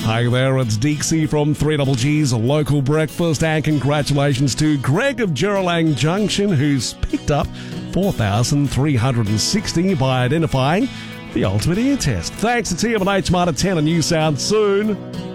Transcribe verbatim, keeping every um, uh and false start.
Hi there, it's Deeksy from three Double G's Local Breakfast, and congratulations to Greg of Jeralang Junction, who's picked up four thousand three hundred sixty by identifying the ultimate ear test. Thanks to T M and H Marta ten, and you sound soon.